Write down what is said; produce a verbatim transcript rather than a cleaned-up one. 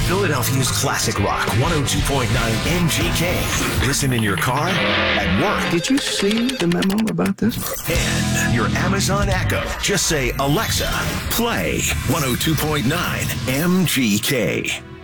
Philadelphia's classic rock, one oh two point nine M G K. Listen in your car, at work. Did you see the memo about this? And your Amazon Echo. Just say, Alexa, play one oh two point nine M G K.